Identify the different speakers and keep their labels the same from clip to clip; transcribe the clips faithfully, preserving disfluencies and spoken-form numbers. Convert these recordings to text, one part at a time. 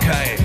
Speaker 1: Okay.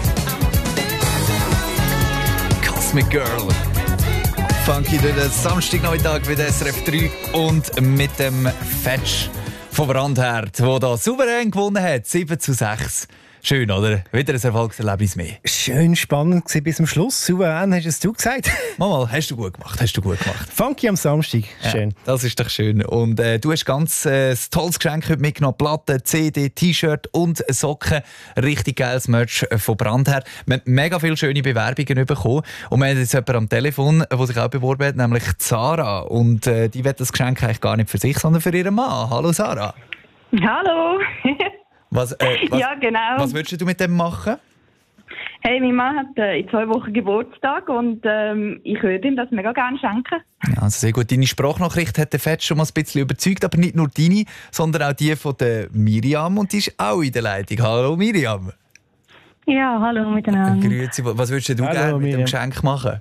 Speaker 1: Cosmic Girl. Funky durch den Samstagnachmittag bei der S R F drei und mit dem Fetch von Brandherd, der da souverän gewonnen hat. sieben zu sechs. Schön, oder? Wieder ein Erfolgserlebnis mehr.
Speaker 2: Schön spannend gewesen bis zum Schluss. Souverän, hast es du gesagt.
Speaker 1: Mal, hast du gut gemacht, hast du gut gemacht.
Speaker 2: Funky am Samstag, schön.
Speaker 1: Ja, das ist doch schön. Und äh, du hast ganz äh, ein tolles Geschenk heute mitgenommen. Platte, C D, T-Shirt und Socken. Richtig geiles Merch von Brandherd. Wir haben mega viele schöne Bewerbungen bekommen. Und wir haben jetzt jemanden am Telefon, der sich auch beworben hat, nämlich Sarah. Und äh, die will das Geschenk eigentlich gar nicht für sich, sondern für ihren Mann. Hallo Sarah.
Speaker 3: Hallo.
Speaker 1: Was, äh, was,
Speaker 3: ja, genau.
Speaker 1: Was würdest du mit dem machen?
Speaker 3: Hey, mein Mann hat äh, in zwei Wochen Geburtstag und ähm, ich würde ihm das mega gerne schenken.
Speaker 1: Ja, also sehr gut. Deine Sprachnachricht hat den Fett schon mal ein bisschen überzeugt, aber nicht nur deine, sondern auch die von der Miriam. Und die ist auch in der Leitung. Hallo Miriam.
Speaker 4: Ja, hallo miteinander.
Speaker 1: Grüezi. Was würdest du
Speaker 2: Hallo,
Speaker 1: gerne mit
Speaker 2: Miriam.
Speaker 1: dem Geschenk machen?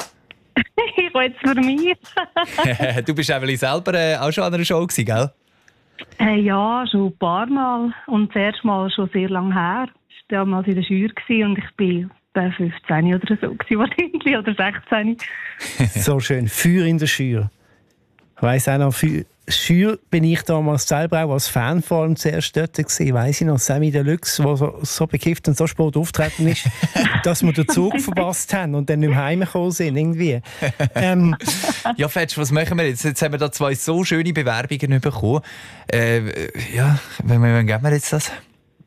Speaker 4: Ich will jetzt für mich.
Speaker 1: Du bist eigentlich selber äh, auch schon an einer Show gewesen, gell?
Speaker 4: Äh, ja, schon ein paar Mal. Und das erste Mal schon sehr lange her. Ich war damals in der Schür und ich war fünfzehn oder so gewesen, wahrscheinlich, oder sechzehn.
Speaker 2: So schön. Feuer in der Schür. Ich weiss auch noch, Feuer, Schür bin ich damals selber auch als Fan vor allem zuerst dort gewesen. Weiss ich noch, Sammy Deluxe, der so, so bekifft und so spät auftreten ist, dass wir den Zug verpasst haben und dann nicht mehr heimgekommen sind. Irgendwie. Ähm,
Speaker 1: Ja, Fetsch, was machen wir jetzt? Jetzt haben wir da zwei so schöne Bewerbungen bekommen. Äh, ja, wann, wann geben wir jetzt das?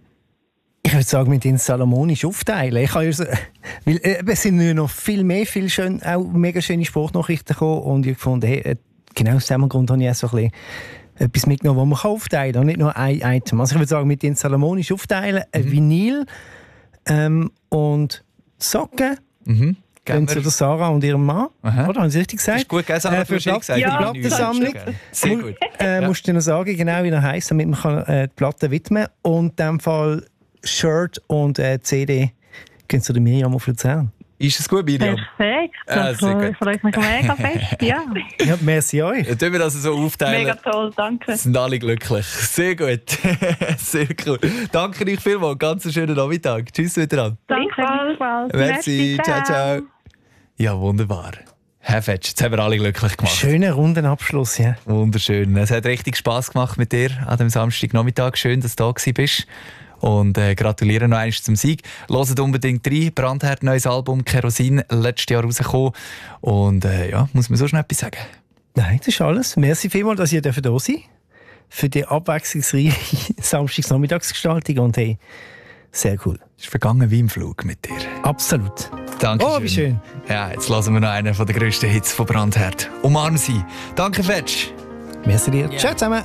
Speaker 2: Ich würde sagen, mit den salomonisch aufteilen. Ich habe ja so, weil, äh, es sind nur noch viel mehr, viel schön, auch mega schöne Sportnachrichten gekommen und ich fand, hey, äh, genau aus diesem Grund habe ich auch so ein bisschen etwas mitgenommen, das man aufteilen kann und nicht nur ein Item. Also ich würde sagen, mit den salomonisch aufteilen, ein
Speaker 1: Mhm.
Speaker 2: Vinyl ähm, und Socken.
Speaker 1: Mhm.
Speaker 2: Gehen zu der Sarah und ihrem Mann.
Speaker 1: Aha.
Speaker 2: Oder? Haben Sie richtig gesagt?
Speaker 1: Ist gut, gell, Sarah?
Speaker 2: Äh, für
Speaker 1: Du hast ja
Speaker 2: die
Speaker 1: gesagt,
Speaker 2: Platte-
Speaker 1: die
Speaker 2: die Plattensammlung.
Speaker 1: Sehr gut.
Speaker 2: Äh,
Speaker 1: Ja.
Speaker 2: Musst du noch sagen, genau wie er heisst, damit man kann, äh, die Platte widmen kann. Und in diesem Fall Shirt und äh, C D gehen zu der Miriam auf Luzern.
Speaker 1: Ist es gut, Miriam?
Speaker 4: Perfekt.
Speaker 1: Ah,
Speaker 4: Das
Speaker 1: sehr
Speaker 4: freut
Speaker 1: gut.
Speaker 4: freut mich mega fest. Ja.
Speaker 2: Ja, merci euch.
Speaker 1: Dann tun wir das so aufteilen.
Speaker 3: Mega toll, danke.
Speaker 1: Sind alle glücklich. Sehr gut. Sehr cool. Danke euch vielmals. Ganz einen schönen Nachmittag. Tschüss miteinander.
Speaker 4: Danke,
Speaker 3: Gleichfalls.
Speaker 1: Merci. Ciao, ciao. Ja, wunderbar. Herr Fetsch, jetzt haben wir alle glücklich gemacht.
Speaker 2: Schöner runden Abschluss, ja.
Speaker 1: Wunderschön. Es hat richtig Spass gemacht mit dir an dem Samstagnachmittag. Schön, dass du da gewesen bist. Und äh, gratuliere noch einmal zum Sieg. Hört unbedingt rein. Brandherd, neues Album, Kerosin, letztes Jahr rausgekommen. Und äh, ja, muss man so schnell etwas sagen?
Speaker 2: Nein, das ist alles. Merci vielmals, dass ihr da sein dürft. Für die abwechslungsreiche Samstagsnachmittagsgestaltung. Und hey, sehr cool.
Speaker 1: Es ist vergangen wie im Flug mit dir.
Speaker 2: Absolut.
Speaker 1: Danke
Speaker 2: Oh, wie schön.
Speaker 1: Ja, jetzt hören wir noch einen der grössten Hits von Brandherd. Umarm sie. Danke, Fetsch.
Speaker 2: Merci dir. Ciao zusammen.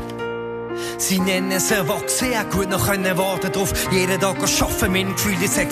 Speaker 5: Sie nennen es erwachsen, ja gut noch können warten drauf. Jeden Tag arbeiten, mein Gefühl, ich sag